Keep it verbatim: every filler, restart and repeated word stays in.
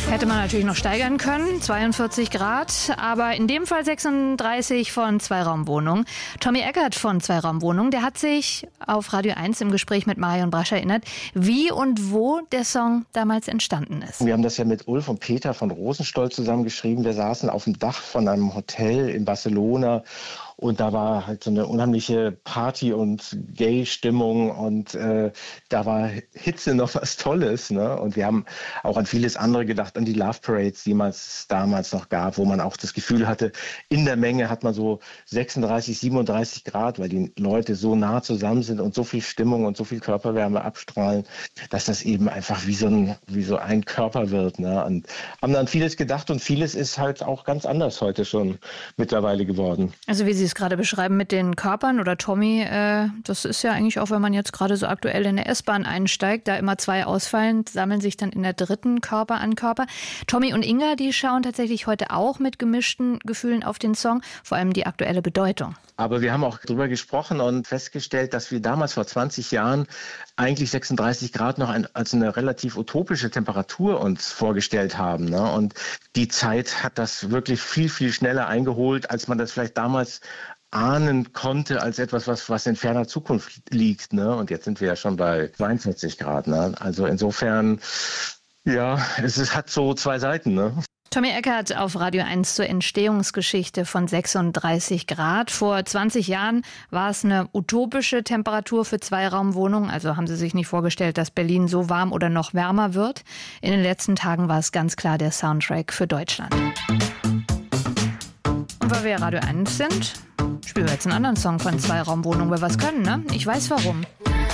Hätte man natürlich noch steigern können, zweiundvierzig Grad, aber in dem Fall sechsunddreißig von Zweiraumwohnung. Tommy Eckert von Zweiraumwohnung, der hat sich auf Radio eins im Gespräch mit Marion Brasch erinnert, wie und wo der Song damals entstanden ist. Wir haben das ja mit Ulf und Peter von Rosenstolz zusammengeschrieben. Wir saßen auf dem Dach von einem Hotel in Barcelona. Und da war halt so eine unheimliche Party- und Gay-Stimmung und äh, da war Hitze noch was Tolles. Ne? Und wir haben auch an vieles andere gedacht, an die Love Parades, die es damals noch gab, wo man auch das Gefühl hatte, in der Menge hat man so sechsunddreißig, siebenunddreißig Grad, weil die Leute so nah zusammen sind und so viel Stimmung und so viel Körperwärme abstrahlen, dass das eben einfach wie so ein, wie so ein Körper wird. Ne? Und haben dann vieles gedacht und vieles ist halt auch ganz anders heute schon mittlerweile geworden. Also wie Sie es gerade beschreiben mit den Körpern oder Tommy, äh, das ist ja eigentlich auch, wenn man jetzt gerade so aktuell in der S-Bahn einsteigt, da immer zwei ausfallen, sammeln sich dann in der dritten Körper an Körper. Tommy und Inga, die schauen tatsächlich heute auch mit gemischten Gefühlen auf den Song, vor allem die aktuelle Bedeutung. Aber wir haben auch drüber gesprochen und festgestellt, dass wir damals vor zwanzig Jahren eigentlich sechsunddreißig Grad noch ein, als eine relativ utopische Temperatur uns vorgestellt haben. Ne? Und die Zeit hat das wirklich viel, viel schneller eingeholt, als man das vielleicht damals ahnen konnte, als etwas, was, was in ferner Zukunft liegt. Ne? Und jetzt sind wir ja schon bei zweiundvierzig Grad. Ne? Also insofern, ja, es ist, hat so zwei Seiten. Ne? Tommy Eckert auf Radio eins zur Entstehungsgeschichte von sechsunddreißig Grad. Vor zwanzig Jahren war es eine utopische Temperatur für Zweiraumwohnungen. Also haben Sie sich nicht vorgestellt, dass Berlin so warm oder noch wärmer wird. In den letzten Tagen war es ganz klar der Soundtrack für Deutschland. Und weil wir Radio eins sind, spielen wir jetzt einen anderen Song von Zweiraumwohnungen, weil wir was können, ne? Ich weiß warum.